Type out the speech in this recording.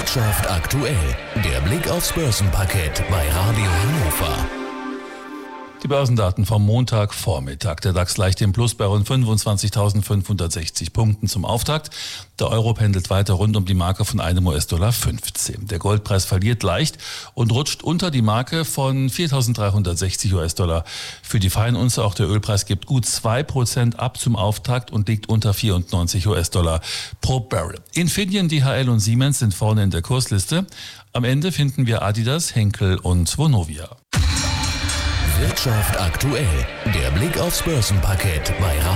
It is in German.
Wirtschaft aktuell, der Blick aufs Börsenparkett bei Radio Hannover. Die Börsendaten vom Montagvormittag. Der DAX leicht im Plus bei rund 25.560 Punkten zum Auftakt. Der Euro pendelt weiter rund um die Marke von einem US-Dollar 15. Der Goldpreis verliert leicht und rutscht unter die Marke von 4.360 US-Dollar. Für die Feinunze auch der Ölpreis gibt gut 2% ab zum Auftakt und liegt unter 94 US-Dollar pro Barrel. Infineon, DHL und Siemens sind vorne in der Kursliste. Am Ende finden wir Adidas, Henkel und Vonovia. Wirtschaft aktuell, der Blick aufs Börsenparkett bei Radio